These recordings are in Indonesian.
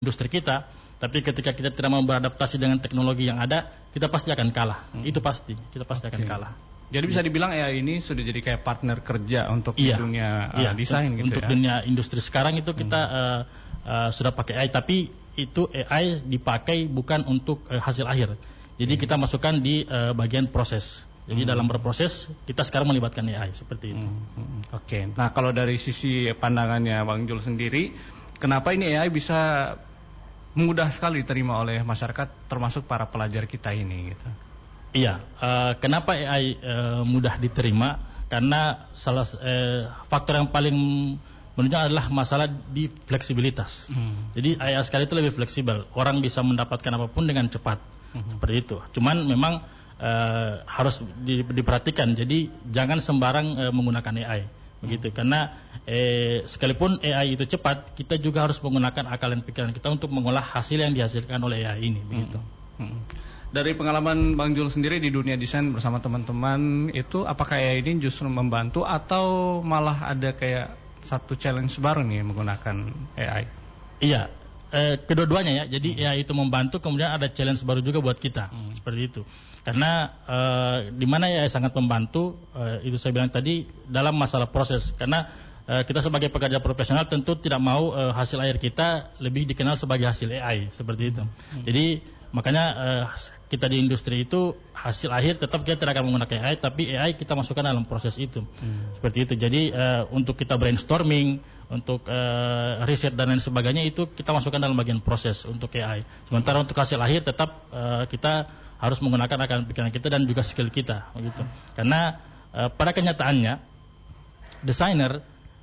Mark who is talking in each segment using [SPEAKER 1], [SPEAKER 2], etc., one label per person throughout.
[SPEAKER 1] industri kita, tapi ketika kita tidak mau beradaptasi dengan teknologi yang ada, kita pasti akan kalah. Itu pasti, kita pasti akan kalah.
[SPEAKER 2] Jadi bisa dibilang AI ini sudah jadi kayak partner kerja untuk di dunia desain gitu
[SPEAKER 1] untuk
[SPEAKER 2] ya.
[SPEAKER 1] dunia industri sekarang itu kita sudah pakai AI, tapi itu AI dipakai bukan untuk hasil akhir. Jadi kita masukkan di bagian proses. Jadi dalam berproses kita sekarang melibatkan AI seperti itu.
[SPEAKER 2] Oke. Nah, kalau dari sisi pandangannya Bang Jul sendiri, kenapa ini AI bisa mudah sekali diterima oleh masyarakat termasuk para pelajar kita ini gitu?
[SPEAKER 1] Iya, kenapa AI mudah diterima? Karena faktor yang paling menunjukkan adalah masalah di fleksibilitas. Jadi AI sekali itu lebih fleksibel. Orang bisa mendapatkan apapun dengan cepat. Seperti itu. Cuman memang harus diperhatikan. Jadi jangan sembarang menggunakan AI. Begitu. Karena sekalipun AI itu cepat, kita juga harus menggunakan akal dan pikiran kita untuk mengolah hasil yang dihasilkan oleh AI ini. Begitu.
[SPEAKER 2] Dari pengalaman Bang Jul sendiri di dunia desain bersama teman-teman itu, apakah AI ini justru membantu atau malah ada kayak satu challenge baru nih menggunakan AI?
[SPEAKER 1] Iya, kedua-duanya ya. Jadi AI itu membantu, kemudian ada challenge baru juga buat kita. Seperti itu. Karena di mana AI sangat membantu, itu saya bilang tadi dalam masalah proses. Karena kita sebagai pekerja profesional tentu tidak mau hasil akhir kita lebih dikenal sebagai hasil AI, seperti itu. Jadi makanya kita di industri itu hasil akhir tetap kita tidak akan menggunakan AI, tapi AI kita masukkan dalam proses itu. Seperti itu. Jadi untuk kita brainstorming, untuk riset dan lain sebagainya itu kita masukkan dalam bagian proses untuk AI. Sementara untuk hasil akhir tetap kita harus menggunakan akal pikiran kita dan juga skill kita, begitu. Karena pada kenyataannya desainer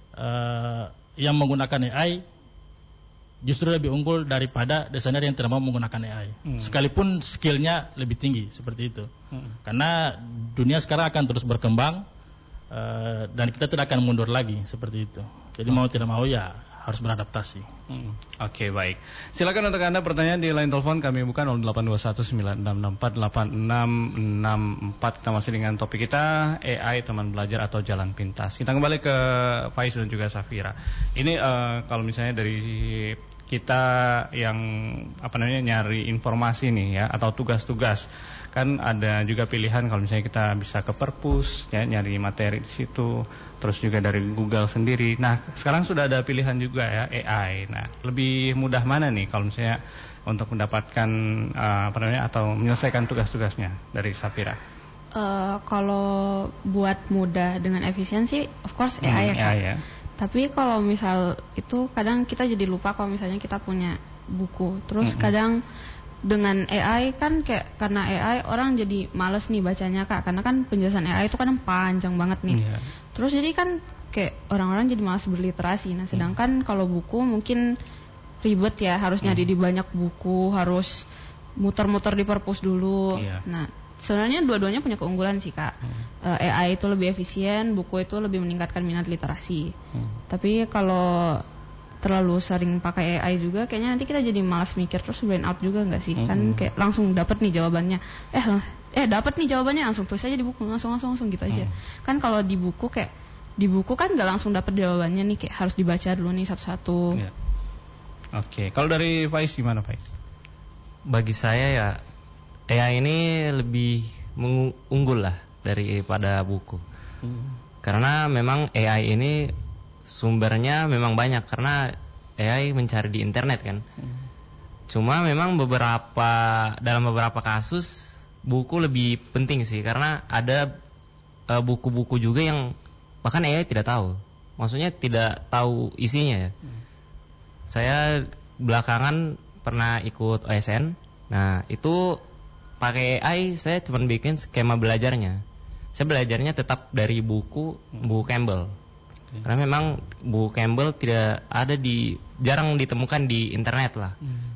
[SPEAKER 1] yang menggunakan AI justru lebih unggul daripada desainer yang tidak mau menggunakan AI. Sekalipun skillnya lebih tinggi, seperti itu. Karena dunia sekarang akan terus berkembang dan kita tidak akan mundur lagi, seperti itu. Jadi mau tidak mau ya harus beradaptasi.
[SPEAKER 2] Oke, baik. Silakan untuk Anda pertanyaan di line telepon kami buka 082196648664. Kita masih dengan topik kita AI teman belajar atau jalan pintas. Kita kembali ke Faiz dan juga Safira. Ini kalau misalnya dari kita yang nyari informasi nih ya, atau tugas-tugas, kan ada juga pilihan kalau misalnya kita bisa ke perpus ya, nyari materi di situ, terus juga dari Google sendiri. Nah, sekarang sudah ada pilihan juga ya, AI. Nah, lebih mudah mana nih kalau misalnya untuk mendapatkan atau menyelesaikan tugas-tugasnya dari Safira?
[SPEAKER 3] Kalau buat mudah dengan efisiensi, of course AI ya, Kak. Ya. Tapi kalau misal itu kadang kita jadi lupa kalau misalnya kita punya buku. Terus kadang dengan AI kan kayak karena AI orang jadi males nih bacanya, Kak. Karena kan penjelasan AI itu kadang panjang banget nih. Terus jadi kan kayak orang-orang jadi malas berliterasi. Nah, sedangkan kalau buku mungkin ribet ya, harus nyari di banyak buku, harus muter-muter di perpus dulu. Nah, sebenarnya dua-duanya punya keunggulan sih, Kak. AI itu lebih efisien, buku itu lebih meningkatkan minat literasi. Tapi kalau terlalu sering pakai AI juga, kayaknya nanti kita jadi malas mikir, terus brain out juga nggak sih? Kan kayak langsung dapat nih jawabannya. Dapat nih jawabannya, langsung tulis aja di buku, langsung gitu aja. Kan kalau di buku kan nggak langsung dapat jawabannya nih, kayak harus dibaca dulu nih satu-satu.
[SPEAKER 2] Oke, kalau dari Faiz gimana, Faiz?
[SPEAKER 4] Bagi saya ya AI ini lebih unggul lah daripada buku. Karena memang AI ini sumbernya memang banyak, karena AI mencari di internet kan. Cuma memang dalam beberapa kasus buku lebih penting sih, karena ada buku-buku juga yang bahkan AI tidak tahu. Maksudnya tidak tahu isinya ya. Saya belakangan pernah ikut OSN. Nah, itu pakai AI saya cuma bikin skema belajarnya. Saya belajarnya tetap dari buku Campbell. Karena memang buku Campbell jarang ditemukan di internet lah.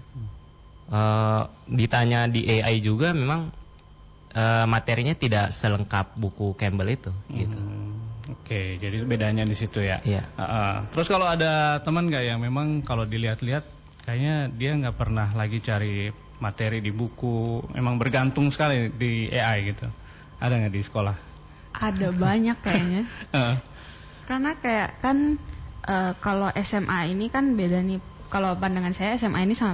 [SPEAKER 4] Ditanya di AI juga memang materinya tidak selengkap buku Campbell itu gitu.
[SPEAKER 2] Oke, jadi bedanya di situ ya.
[SPEAKER 4] Iya.
[SPEAKER 2] Terus kalau ada teman nggak yang memang kalau dilihat-lihat kayaknya dia nggak pernah lagi cari materi di buku, memang bergantung sekali di AI gitu. Ada nggak di sekolah?
[SPEAKER 3] Ada banyak kayaknya. Karena kayak kan kalau SMA ini kan beda nih. Kalau pandangan saya SMA ini sama